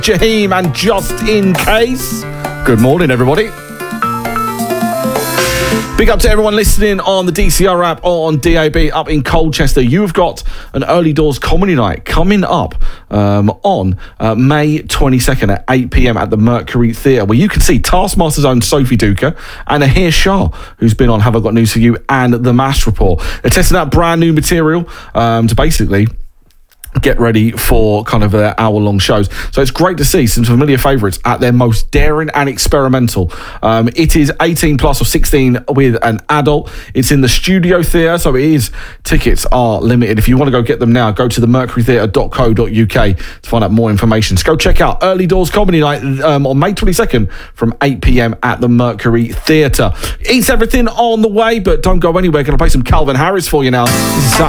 Jaheim and Just In Case. Good morning, everybody. Big up to everyone listening on the DCR app or on DAB up in Colchester. You've got an early doors comedy night coming up on May 22nd at 8 p.m. at the Mercury Theatre, where you can see Taskmaster's own Sophie Duker and Ahir Shah, who's been on Have I Got News For You and The MASH Report. They're testing out brand new material to basically get ready for kind of their hour-long shows. So it's great to see some familiar favourites at their most daring and experimental. It is 18 plus or 16 with an adult. It's in the Studio Theatre, so it is, tickets are limited. If you want to go get them now, go to themercurytheatre.co.uk to find out more information. So go check out Early Doors Comedy Night on May 22nd from 8 p.m. at the Mercury Theatre. Eats Everything on the way, but don't go anywhere. Going to play some Calvin Harris for you now. This is Saturday